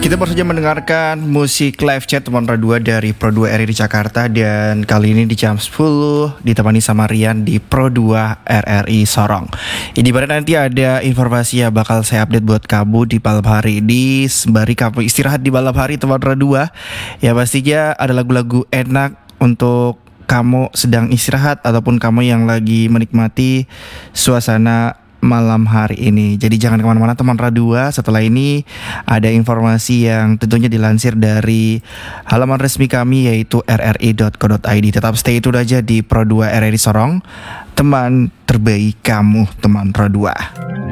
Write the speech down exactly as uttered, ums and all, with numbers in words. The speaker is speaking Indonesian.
Kita baru saja mendengarkan musik live chat teman Pro dua dari Pro dua R R I Jakarta. Dan kali ini di jam sepuluh ditemani sama Rian di Pro dua R R I Sorong. Ini mana nanti ada informasi ya bakal saya update buat kamu di malam hari ini. Sembari kamu istirahat di malam hari teman Pro dua. Ya pastinya ada lagu-lagu enak untuk kamu sedang istirahat ataupun kamu yang lagi menikmati suasana malam hari ini. Jadi jangan kemana-mana teman Radua. Setelah ini ada informasi yang tentunya dilansir dari halaman resmi kami yaitu r r i dot co dot i d. Tetap stay itu aja di Pro dua R R I Sorong, teman terbaik kamu teman Radua.